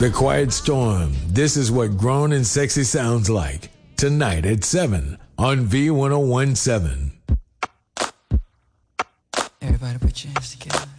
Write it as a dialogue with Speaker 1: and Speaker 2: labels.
Speaker 1: The Quiet Storm. This is what grown and sexy sounds like. Tonight at 7 on V1017.
Speaker 2: Everybody put your hands together.